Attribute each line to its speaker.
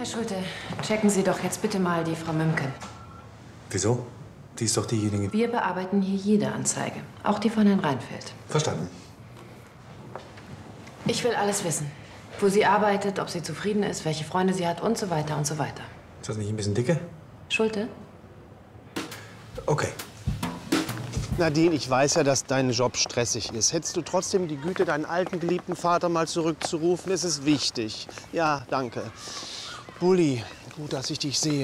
Speaker 1: Herr Schulte, checken Sie doch jetzt bitte mal die Frau Mümken.
Speaker 2: Wieso? Die ist doch diejenige...
Speaker 1: Wir bearbeiten hier jede Anzeige, auch die von Herrn Reinfeldt.
Speaker 2: Verstanden.
Speaker 1: Ich will alles wissen. Wo sie arbeitet, ob sie zufrieden ist, welche Freunde sie hat und so weiter und so weiter.
Speaker 2: Ist das nicht ein bisschen dicke?
Speaker 1: Schulte?
Speaker 2: Okay.
Speaker 3: Nadine, ich weiß ja, dass dein Job stressig ist. Hättest du trotzdem die Güte, deinen alten, geliebten Vater mal zurückzurufen? Es ist wichtig. Ja, danke. Bulli, gut, dass ich dich sehe.